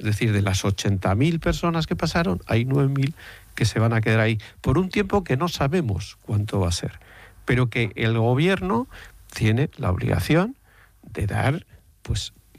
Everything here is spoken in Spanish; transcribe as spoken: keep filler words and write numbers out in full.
decir, de las ochenta mil personas que pasaron, hay nueve mil que se van a quedar ahí por un tiempo que no sabemos cuánto va a ser, pero que el gobierno tiene la obligación de dar pues